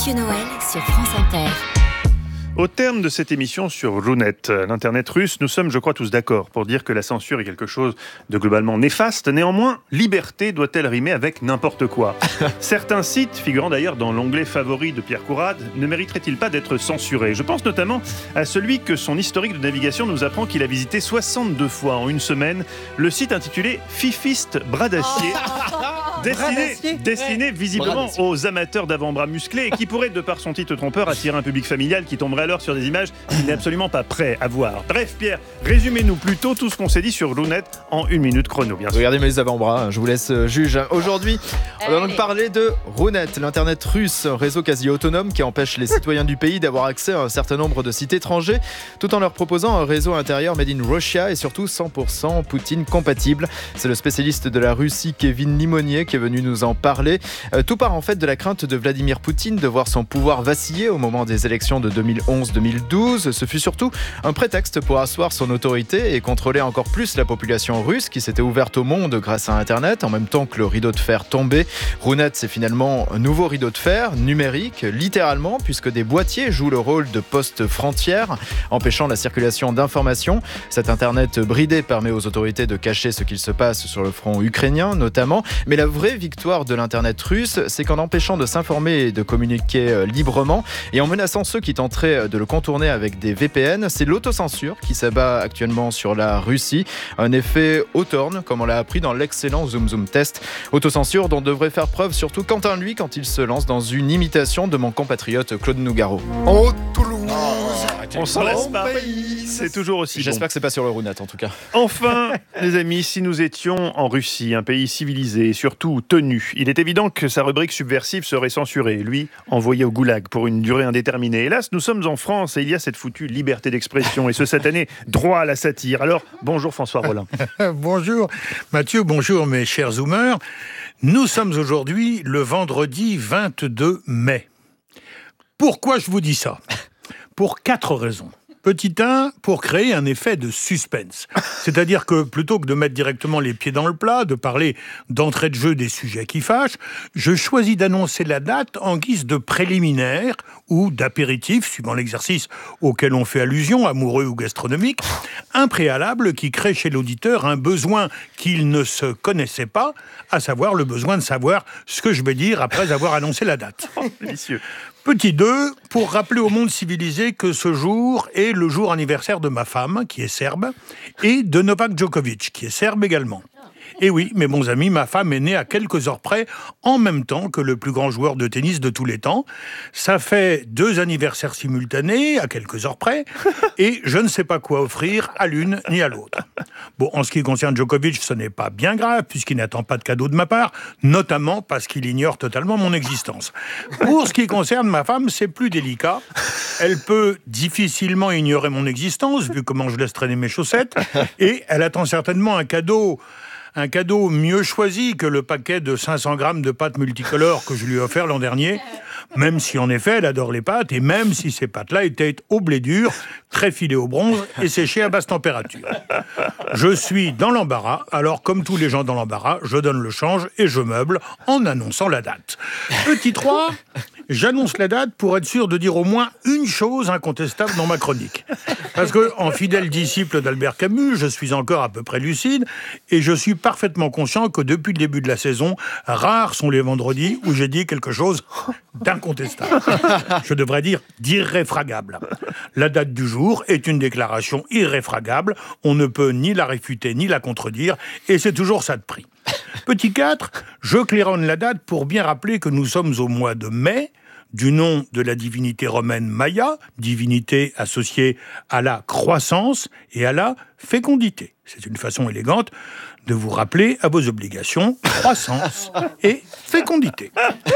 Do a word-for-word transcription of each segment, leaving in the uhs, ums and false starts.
Mathieu Noël sur France Inter. Au terme de cette émission sur Runet, l'Internet russe, nous sommes, je crois, tous d'accord pour dire que la censure est quelque chose de globalement néfaste. Néanmoins, liberté doit-elle rimer avec n'importe quoi ? Certains sites, figurant d'ailleurs dans l'onglet favori de Pierre Courade, ne mériteraient-ils pas d'être censurés ? Je pense notamment à celui que son historique de navigation nous apprend qu'il a visité soixante-deux fois en une semaine, le site intitulé Fifiste Bras d'Acier. Destiné, destiné visiblement aux amateurs d'avant-bras musclés et qui pourrait, de par son titre trompeur, attirer un public familial qui tomberait alors sur des images qu'il n'est absolument pas prêt à voir. Bref, Pierre, résumez-nous plutôt tout ce qu'on s'est dit sur Runet en une minute chrono, bien sûr. Regardez mes avant-bras, je vous laisse juge. Aujourd'hui, on va donc parler de Runet, l'Internet russe, un réseau quasi autonome qui empêche les citoyens du pays d'avoir accès à un certain nombre de sites étrangers, tout en leur proposant un réseau intérieur made in Russia et surtout cent pour cent Poutine compatible. C'est le spécialiste de la Russie, Kevin Limonier, qui est venu nous en parler. Euh, tout part en fait de la crainte de Vladimir Poutine de voir son pouvoir vaciller au moment des élections de deux mille onze deux mille douze. Ce fut surtout un prétexte pour asseoir son autorité et contrôler encore plus la population russe qui s'était ouverte au monde grâce à Internet en même temps que le rideau de fer tombait. Runet, c'est finalement un nouveau rideau de fer numérique, littéralement, puisque des boîtiers jouent le rôle de postes frontières, empêchant la circulation d'informations. Cet Internet bridé permet aux autorités de cacher ce qu'il se passe sur le front ukrainien, notamment. Mais la vraie victoire de l'Internet russe, c'est qu'en empêchant de s'informer et de communiquer librement, et en menaçant ceux qui tenteraient de le contourner avec des V P N, c'est l'autocensure qui s'abat actuellement sur la Russie. Un effet Hawthorne, comme on l'a appris dans l'excellent Zoom Zoom Test. Autocensure dont devrait faire preuve surtout Quentin, lui, quand il se lance dans une imitation de mon compatriote Claude Nougaro. Oh, Toulouse, on s'en lasse pas. C'est toujours aussi J'espère bon. que c'est pas sur le Runet en tout cas. Enfin, les amis, si nous étions en Russie, un pays civilisé et surtout tenu, il est évident que sa rubrique subversive serait censurée, lui, envoyé au goulag pour une durée indéterminée. Hélas, nous sommes en France et il y a cette foutue liberté d'expression et ce satané droit à la satire. Alors, bonjour François Rollin. Bonjour Mathieu, bonjour mes chers zoomers. Nous sommes aujourd'hui le vendredi vingt-deux mai. Pourquoi je vous dis ça ? Pour quatre raisons. Petit un, pour créer un effet de suspense. C'est-à-dire que plutôt que de mettre directement les pieds dans le plat, de parler d'entrée de jeu des sujets qui fâchent, je choisis d'annoncer la date en guise de préliminaire ou d'apéritif, suivant l'exercice auquel on fait allusion, amoureux ou gastronomique, un préalable qui crée chez l'auditeur un besoin qu'il ne se connaissait pas, à savoir le besoin de savoir ce que je vais dire après avoir annoncé la date. Oh, délicieux. Petit deux, pour rappeler au monde civilisé que ce jour est le jour anniversaire de ma femme, qui est serbe, et de Novak Djokovic, qui est serbe également. Et oui, mes bons amis, ma femme est née à quelques heures près, en même temps que le plus grand joueur de tennis de tous les temps. Ça fait deux anniversaires simultanés, à quelques heures près, et je ne sais pas quoi offrir à l'une ni à l'autre. Bon, en ce qui concerne Djokovic, ce n'est pas bien grave, puisqu'il n'attend pas de cadeau de ma part, notamment parce qu'il ignore totalement mon existence. Pour ce qui concerne ma femme, c'est plus délicat. Elle peut difficilement ignorer mon existence, vu comment je laisse traîner mes chaussettes, et elle attend certainement un cadeau... Un cadeau mieux choisi que le paquet de cinq cents grammes de pâtes multicolores que je lui ai offert l'an dernier, même si en effet elle adore les pâtes et même si ces pâtes-là étaient au blé dur, très filées au bronze et séchées à basse température. Je suis dans l'embarras, alors comme tous les gens dans l'embarras, je donne le change et je meuble en annonçant la date. Petit trois, j'annonce la date pour être sûr de dire au moins une chose incontestable dans ma chronique. Parce que, en fidèle disciple d'Albert Camus, je suis encore à peu près lucide et je suis parfaitement conscient que depuis le début de la saison, rares sont les vendredis où j'ai dit quelque chose d'incontestable. Je devrais dire d'irréfragable. La date du jour est une déclaration irréfragable. On ne peut ni la réfuter ni la contredire et c'est toujours ça de prix. Petit quatre, je claironne la date pour bien rappeler que nous sommes au mois de mai, du nom de la divinité romaine Maya, divinité associée à la croissance et à la fécondité. C'est une façon élégante de vous rappeler à vos obligations, croissance et fécondité.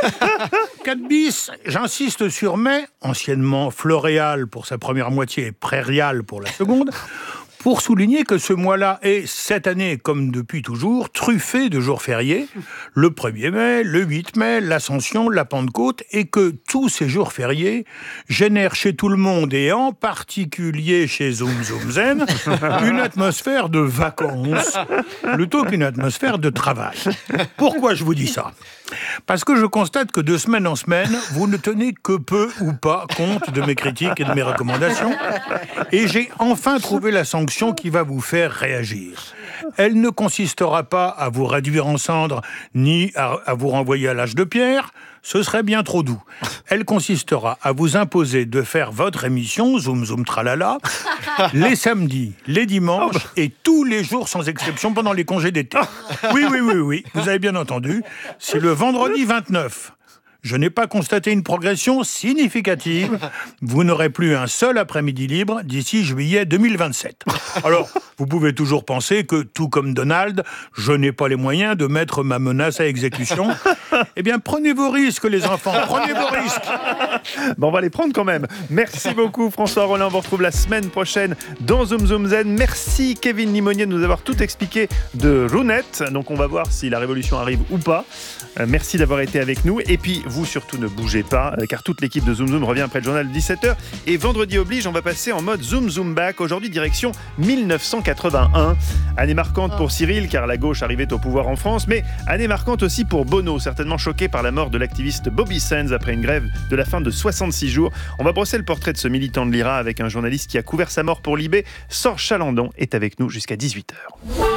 quatre bis, j'insiste sur mai, anciennement floréal pour sa première moitié et prairial pour la seconde, pour souligner que ce mois-là est, cette année, comme depuis toujours, truffé de jours fériés. Le premier mai, le huit mai, l'Ascension, la Pentecôte, et que tous ces jours fériés génèrent chez tout le monde, et en particulier chez Zoom Zoom Zen, une atmosphère de vacances, plutôt qu'une atmosphère de travail. Pourquoi je vous dis ça ? Parce que je constate que de semaine en semaine, vous ne tenez que peu ou pas compte de mes critiques et de mes recommandations. Et j'ai enfin trouvé la sanction qui va vous faire réagir. Elle ne consistera pas à vous réduire en cendres, ni à, à vous renvoyer à l'âge de pierre. Ce serait bien trop doux. Elle consistera à vous imposer de faire votre émission, Zoom Zoom Tralala, les samedis, les dimanches et tous les jours sans exception pendant les congés d'été. Oui, oui, oui, oui, vous avez bien entendu. C'est le vendredi vingt-neuf. Je n'ai pas constaté une progression significative. Vous n'aurez plus un seul après-midi libre d'ici juillet deux mille vingt-sept. Alors, vous pouvez toujours penser que, tout comme Donald, je n'ai pas les moyens de mettre ma menace à exécution. Eh bien, prenez vos risques, les enfants, prenez vos risques. Bon, on va les prendre quand même. Merci beaucoup, François Rollin. On vous retrouve la semaine prochaine dans Zoom Zoom Zen. Merci, Kevin Limonier, de nous avoir tout expliqué de Rounette. Donc, on va voir si la révolution arrive ou pas. Euh, merci d'avoir été avec nous. Et puis, vous surtout ne bougez pas, euh, car toute l'équipe de Zoom Zoom revient après le journal de dix-sept heures. Et vendredi oblige, on va passer en mode Zoom Zoom Back. Aujourd'hui, direction dix-neuf cent quatre-vingt-un. Année marquante pour Cyril, car la gauche arrivait au pouvoir en France, mais année marquante aussi pour Bono, certainement choqué par la mort de l'activiste Bobby Sands après une grève de la faim de soixante-six jours. On va brosser le portrait de ce militant de l'I R A avec un journaliste qui a couvert sa mort pour Libé. Sorge Chalandon est avec nous jusqu'à dix-huit heures.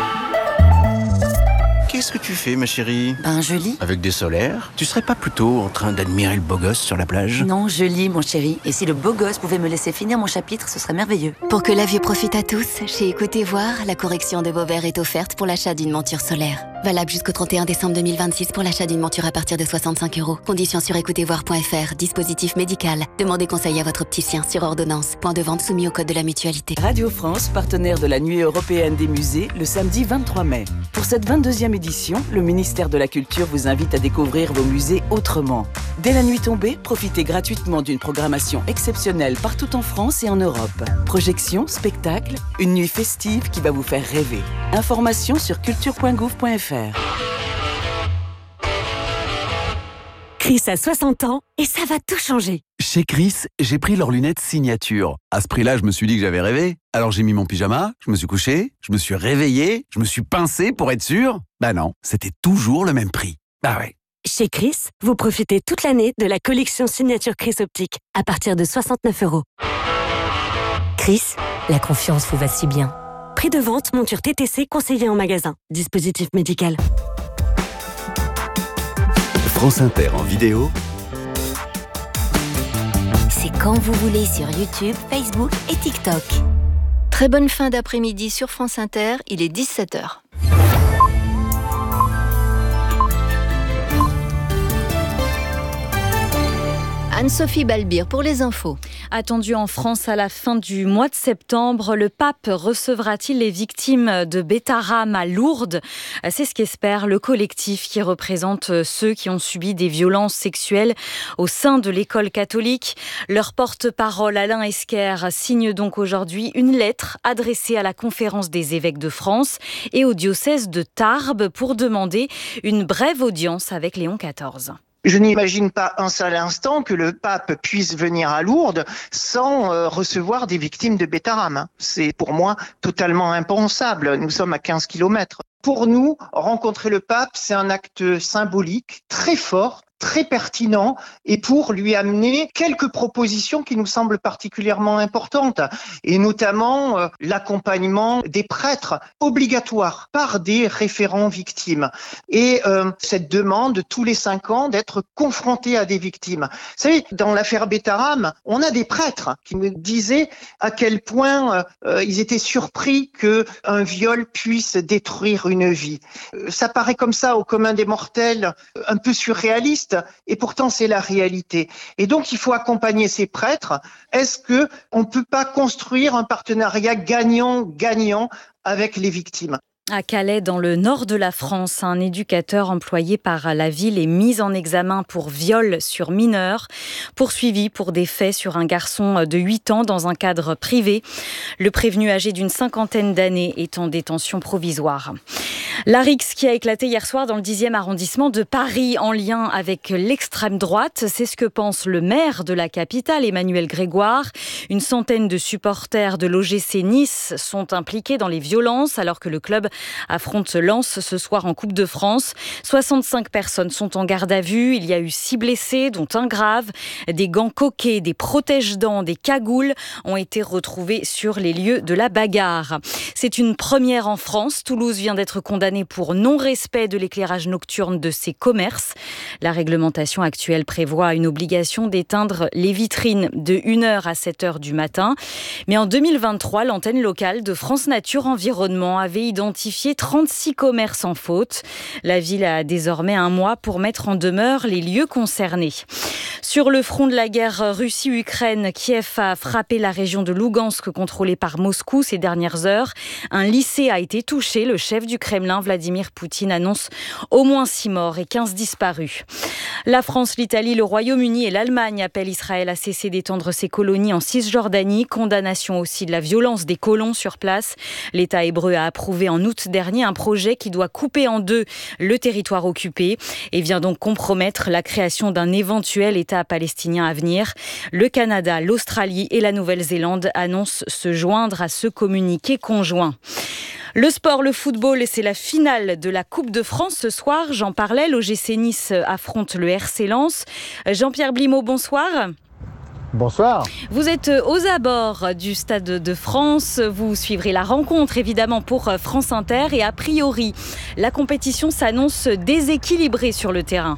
Qu'est-ce que tu fais, ma chérie? Ben, je lis. Avec des solaires? Tu serais pas plutôt en train d'admirer le beau gosse sur la plage? Non, je lis, mon chéri. Et si le beau gosse pouvait me laisser finir mon chapitre, ce serait merveilleux. Pour que la vue profite à tous, chez Écoutez Voir, la correction de vos verres est offerte pour l'achat d'une monture solaire. Valable jusqu'au trente et un décembre deux mille vingt-six pour l'achat d'une monture à partir de soixante-cinq euros. Conditions sur écoutez voir point f r. Dispositif médical. Demandez conseil à votre opticien sur ordonnance. Point de vente soumis au code de la mutualité. Radio France, partenaire de la Nuit européenne des musées, le samedi vingt-trois mai. Pour cette vingt-deuxième édition, le ministère de la Culture vous invite à découvrir vos musées autrement. Dès la nuit tombée, profitez gratuitement d'une programmation exceptionnelle partout en France et en Europe. Projections, spectacles, une nuit festive qui va vous faire rêver. Informations sur culture point gouv point f r. Chris a soixante ans et ça va tout changer. Chez Chris, j'ai pris leurs lunettes signature. À ce prix-là, je me suis dit que j'avais rêvé. Alors j'ai mis mon pyjama, je me suis couché, je me suis réveillé, je me suis pincé pour être sûr. Bah non, c'était toujours le même prix. Bah ouais. Chez Chris, vous profitez toute l'année de la collection signature Chris Optique à partir de soixante-neuf euros. Chris, la confiance vous va si bien. Prix de vente, monture T T C conseillée en magasin. Dispositif médical. France Inter en vidéo. C'est quand vous voulez sur YouTube, Facebook et TikTok. Très bonne fin d'après-midi sur France Inter, il est dix-sept heures. Anne-Sophie Balbir pour les infos. Attendu en France à la fin du mois de septembre, le pape recevra-t-il les victimes de Beta Haram à Lourdes? C'est ce qu'espère le collectif qui représente ceux qui ont subi des violences sexuelles au sein de l'école catholique. Leur porte-parole Alain Esquer signe donc aujourd'hui une lettre adressée à la Conférence des évêques de France et au diocèse de Tarbes pour demander une brève audience avec Léon quatorze. Je n'imagine pas un seul instant que le pape puisse venir à Lourdes sans euh, recevoir des victimes de Beta Haram. C'est pour moi totalement impensable. Nous sommes à quinze kilomètres. Pour nous, rencontrer le pape, c'est un acte symbolique très fort, très pertinent, et pour lui amener quelques propositions qui nous semblent particulièrement importantes, et notamment euh, l'accompagnement des prêtres obligatoire par des référents victimes, et euh, cette demande tous les cinq ans d'être confrontés à des victimes. Vous savez, dans l'affaire Beta Haram, on a des prêtres qui nous disaient à quel point euh, ils étaient surpris qu'un viol puisse détruire une vie. Euh, ça paraît comme ça au commun des mortels, un peu surréaliste, et pourtant c'est la réalité. Et donc il faut accompagner ces prêtres. Est-ce que on peut pas construire un partenariat gagnant-gagnant avec les victimes ? À Calais, dans le nord de la France, un éducateur employé par la ville est mis en examen pour viol sur mineur, poursuivi pour des faits sur un garçon de huit ans dans un cadre privé. Le prévenu, âgé d'une cinquantaine d'années, est en détention provisoire. La rixe qui a éclaté hier soir dans le dixième arrondissement de Paris en lien avec l'extrême droite, c'est ce que pense le maire de la capitale, Emmanuel Grégoire. Une centaine de supporters de l'O G C Nice sont impliqués dans les violences alors que le club affronte Lens ce soir en Coupe de France. soixante-cinq personnes sont en garde à vue. Il y a eu six blessés, dont un grave. Des gants coquets, des protège-dents, des cagoules ont été retrouvés sur les lieux de la bagarre. C'est une première en France. Toulouse vient d'être condamnée pour non-respect de l'éclairage nocturne de ses commerces. La réglementation actuelle prévoit une obligation d'éteindre les vitrines de une heure à sept heures du matin. Mais en deux mille vingt-trois, l'antenne locale de France Nature Environnement avait identifié trente-six commerces en faute. La ville a désormais un mois pour mettre en demeure les lieux concernés. Sur le front de la guerre Russie-Ukraine, Kiev a frappé la région de Lougansk contrôlée par Moscou ces dernières heures. Un lycée a été touché. Le chef du Kremlin, Vladimir Poutine, annonce au moins six morts et quinze disparus. La France, l'Italie, le Royaume-Uni et l'Allemagne appellent Israël à cesser d'étendre ses colonies en Cisjordanie. Condamnation aussi de la violence des colons sur place. L'État hébreu a approuvé en août dernier un projet qui doit couper en deux le territoire occupé et vient donc compromettre la création d'un éventuel État palestinien à venir. Le Canada, l'Australie et la Nouvelle-Zélande annoncent se joindre à ce communiqué conjoint. Le sport, le football, c'est la finale de la Coupe de France ce soir. J'en parlais, l'O G C Nice affronte le R C Lens. Jean-Pierre Blimaud, bonsoir. Bonsoir. Vous êtes aux abords du Stade de France. Vous suivrez la rencontre, évidemment, pour France Inter. Et a priori, la compétition s'annonce déséquilibrée sur le terrain.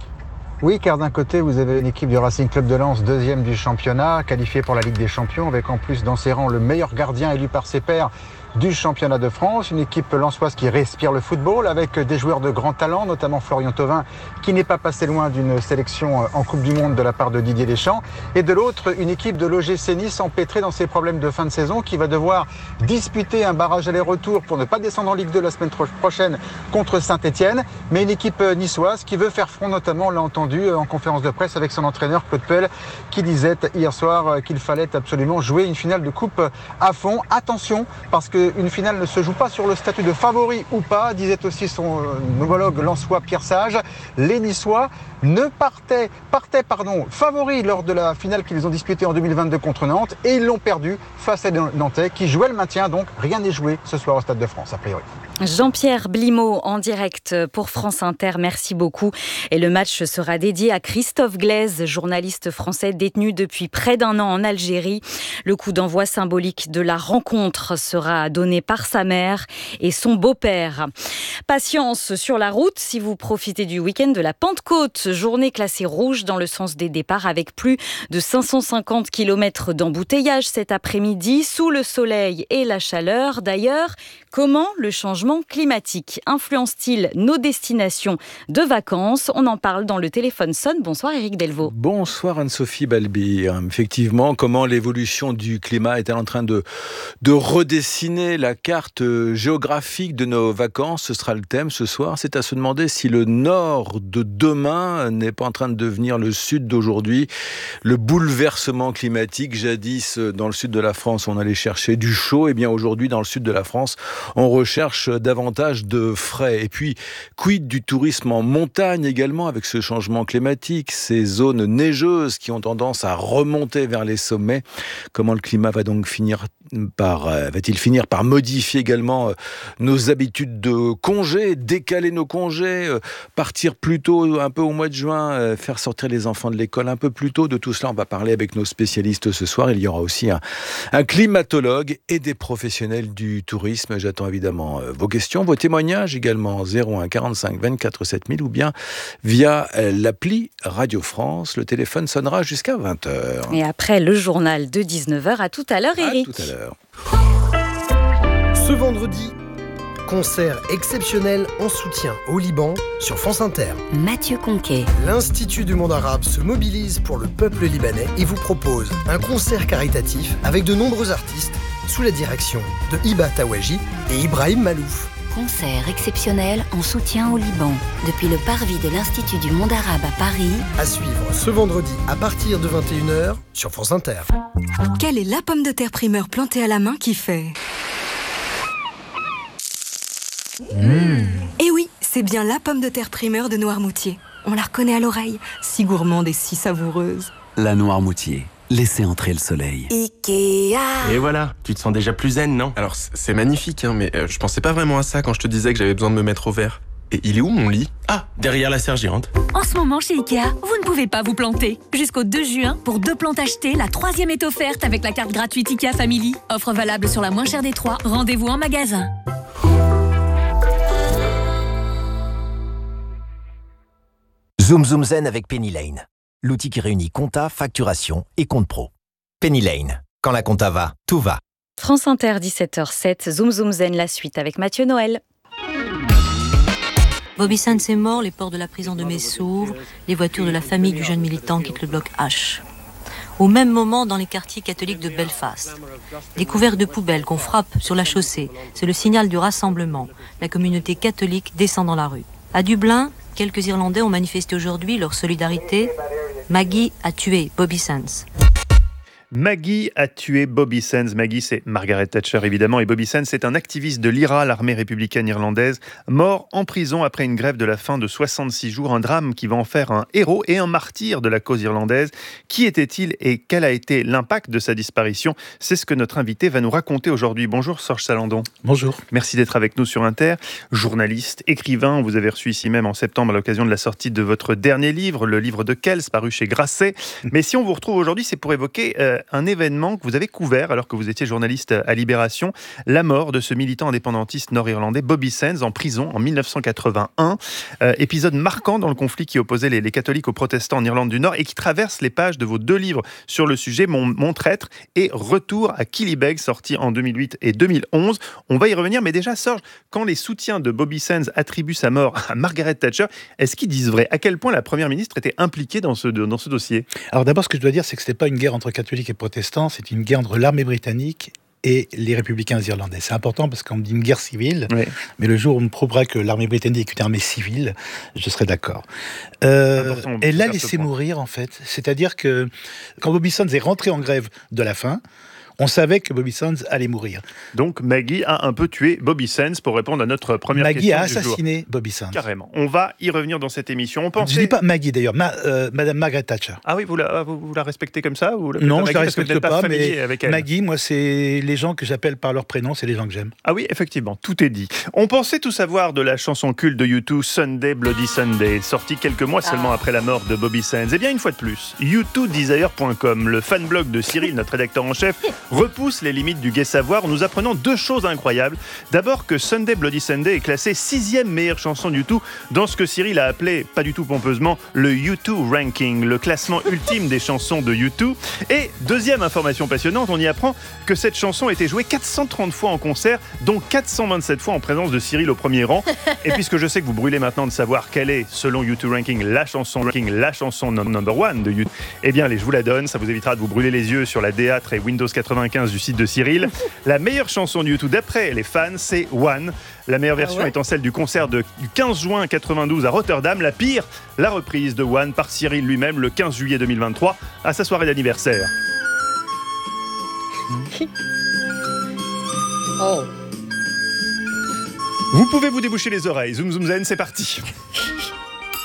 Oui, car d'un côté, vous avez une équipe du Racing Club de Lens, deuxième du championnat, qualifiée pour la Ligue des Champions, avec en plus dans ses rangs le meilleur gardien élu par ses pairs du championnat de France, une équipe lensoise qui respire le football avec des joueurs de grand talent, notamment Florian Thauvin qui n'est pas passé loin d'une sélection en Coupe du Monde de la part de Didier Deschamps, et de l'autre une équipe de l'O G C Nice empêtrée dans ses problèmes de fin de saison qui va devoir disputer un barrage aller-retour pour ne pas descendre en Ligue deux la semaine prochaine contre Saint-Etienne, mais une équipe niçoise qui veut faire front, notamment on l'a entendu en conférence de presse avec son entraîneur Claude Puel qui disait hier soir qu'il fallait absolument jouer une finale de coupe à fond. Attention, parce que une finale ne se joue pas sur le statut de favori ou pas, disait aussi son homologue lensois Pierre Sage. Les Niçois ne partaient, partaient pardon, favoris lors de la finale qu'ils ont disputée en deux mille vingt-deux contre Nantes et ils l'ont perdu face à des Nantais qui jouaient le maintien, donc rien n'est joué ce soir au Stade de France a priori. Jean-Pierre Blimaud en direct pour France Inter, merci beaucoup. Et le match sera dédié à Christophe Glaise, journaliste français détenu depuis près d'un an en Algérie. Le coup d'envoi symbolique de la rencontre sera donné par sa mère et son beau-père. Patience sur la route si vous profitez du week-end de la Pentecôte. Journée classée rouge dans le sens des départs avec plus de cinq cent cinquante kilomètres d'embouteillage cet après-midi sous le soleil et la chaleur. D'ailleurs, comment le changement climatique influence-t-il nos destinations de vacances? On en parle dans le téléphone sonne. Bonsoir Éric Delvaux. Bonsoir Anne-Sophie Balbir. Effectivement, comment l'évolution du climat est-elle en train de, de redessiner la carte géographique de nos vacances? Ce sera le thème ce soir. C'est à se demander si le nord de demain n'est pas en train de devenir le sud d'aujourd'hui. Le bouleversement climatique, jadis dans le sud de la France, on allait chercher du chaud. Et bien aujourd'hui, dans le sud de la France, on recherche davantage de frais. Et puis, quid du tourisme en montagne également avec ce changement climatique, ces zones neigeuses qui ont tendance à remonter vers les sommets. Comment le climat va donc finir par, euh, va-t-il finir par modifier également euh, nos habitudes de congés, décaler nos congés, euh, partir plus tôt, un peu au mois de juin, euh, faire sortir les enfants de l'école un peu plus tôt. De tout cela, on va parler avec nos spécialistes ce soir. Il y aura aussi un, un climatologue et des professionnels du tourisme. J'attends évidemment euh, vos questions, vos témoignages également zéro un quarante-cinq vingt-quatre sept mille ou bien via euh, l'appli Radio France. Le téléphone sonnera jusqu'à vingt heures. Et après le journal de dix-neuf heures, à tout à l'heure Éric. À tout à l'heure. Ce vendredi, concert exceptionnel en soutien au Liban sur France Inter. Mathieu Conquet. L'Institut du monde arabe se mobilise pour le peuple libanais et vous propose un concert caritatif avec de nombreux artistes sous la direction de Hiba Tawaji et Ibrahim Malouf. concert exceptionnel en soutien au Liban, depuis le parvis de l'Institut du monde arabe à Paris. À suivre ce vendredi à partir de vingt et une heures sur France Inter. Quelle est la pomme de terre primeur plantée à la main qui fait mmh. Eh oui, c'est bien la pomme de terre primeur de Noirmoutier. On la reconnaît à l'oreille, si gourmande et si savoureuse. La Noirmoutier. Laissez entrer le soleil. Ikea. Et voilà, tu te sens déjà plus zen, non? Alors, c'est magnifique, hein, mais euh, je pensais pas vraiment à ça quand je te disais que j'avais besoin de me mettre au vert. Et il est où mon lit? Ah, derrière la serre géante. En ce moment, chez Ikea, vous ne pouvez pas vous planter. Jusqu'au deux juin, pour deux plantes achetées, la troisième est offerte avec la carte gratuite Ikea Family. Offre valable sur la moins chère des trois. Rendez-vous en magasin. Zoom Zoom Zen avec Penny Lane. L'outil qui réunit compta, facturation et compte pro. Penny Lane. Quand la compta va, tout va. France Inter, dix-sept heures zéro sept, Zoom Zoom Zen, la suite avec Mathieu Noël. Bobby Sands est mort, les portes de la prison de Metz s'ouvrent, les voitures de la famille du jeune militant quittent le bloc H. Au même moment, dans les quartiers catholiques de Belfast, découvert de poubelles qu'on frappe sur la chaussée, c'est le signal du rassemblement. La communauté catholique descend dans la rue. À Dublin, quelques Irlandais ont manifesté aujourd'hui leur solidarité. Maggie a tué Bobby Sands. Maggie a tué Bobby Sands. Maggie, c'est Margaret Thatcher, évidemment. Et Bobby Sands, c'est un activiste de l'I R A, l'armée républicaine irlandaise, mort en prison après une grève de la faim de soixante-six jours. Un drame qui va en faire un héros et un martyr de la cause irlandaise. Qui était-il et quel a été l'impact de sa disparition? C'est ce que notre invité va nous raconter aujourd'hui. Bonjour, Sorge Salandon. Bonjour. Merci d'être avec nous sur Inter. Journaliste, écrivain, vous avez reçu ici même en septembre à l'occasion de la sortie de votre dernier livre, le livre de Kells, paru chez Grasset. Mais si on vous retrouve aujourd'hui, c'est pour évoquer euh, un événement que vous avez couvert alors que vous étiez journaliste à Libération, la mort de ce militant indépendantiste nord-irlandais Bobby Sands en prison en dix-neuf cent quatre-vingt-un. Euh, épisode marquant dans le conflit qui opposait les, les catholiques aux protestants en Irlande du Nord et qui traverse les pages de vos deux livres sur le sujet, Mon, Mon traître et Retour à Killybegs, sortis en deux mille huit et deux mille onze. On va y revenir, mais déjà, Sorge, quand les soutiens de Bobby Sands attribuent sa mort à Margaret Thatcher, est-ce qu'ils disent vrai? À quel point la première ministre était impliquée dans ce, dans ce dossier? Alors d'abord, ce que je dois dire, c'est que ce n'était pas une guerre entre catholiques et protestants, c'est une guerre entre l'armée britannique et les républicains irlandais. C'est important parce qu'on dit une guerre civile, oui. Mais le jour où on me prouvera que l'armée britannique est une armée civile, je serai d'accord. Euh, elle l'a laissé mourir, en fait. C'est-à-dire que quand Bobby Sands est rentré en grève de la faim, on savait que Bobby Sands allait mourir. Donc Maggie a un peu tué Bobby Sands pour répondre à notre première Maggie question a du jour. assassiné Bobby Sands. Carrément. On va y revenir dans cette émission. On pensait... Je ne dis pas Maggie d'ailleurs, ma, euh, Madame Margaret Thatcher. Ah oui, vous la, vous, vous la respectez comme ça ou la Non, Maggie, je ne la respecte pas, pas mais avec elle. Maggie, moi, c'est les gens que j'appelle par leur prénom, c'est les gens que j'aime. Ah oui, effectivement, tout est dit. On pensait tout savoir de la chanson culte de U deux, Sunday Bloody Sunday, sortie quelques mois ah. seulement après la mort de Bobby Sands. Eh bien, une fois de plus, U deux Desire point com, le fanblog de Cyril, notre rédacteur en chef, repousse les limites du gai savoir en nous apprenant deux choses incroyables. D'abord que Sunday Bloody Sunday est classée sixième meilleure chanson du tout dans ce que Cyril a appelé, pas du tout pompeusement, le U deux Ranking, le classement ultime des chansons de U deux. Et deuxième information passionnante, on y apprend que cette chanson a été jouée quatre cent trente fois en concert, dont quatre cent vingt-sept fois en présence de Cyril au premier rang. Et puisque je sais que vous brûlez maintenant de savoir quelle est, selon U deux Ranking, la chanson ranking, la chanson number one de U deux, eh bien, allez, je vous la donne, ça vous évitera de vous brûler les yeux sur la D A T R et Windows quatre-vingt-quinze du site de Cyril. La meilleure chanson de U deux d'après les fans, c'est One. La meilleure version ah ouais étant celle du concert de, du quinze juin quatre-vingt-douze à Rotterdam. La pire, la reprise de One par Cyril lui-même le quinze juillet deux mille vingt-trois à sa soirée d'anniversaire. Oh. Vous pouvez vous déboucher les oreilles. Zoom Zoom Zen, c'est parti.